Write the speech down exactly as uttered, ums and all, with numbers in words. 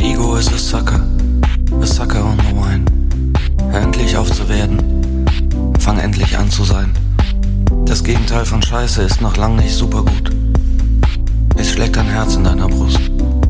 ego is a sucker, a sucker on the wine. Hör endlich auf zu werden, fang endlich an zu sein. Das Gegenteil von Scheiße ist noch lang nicht super gut. Es schlägt ein Herz in deiner Brust.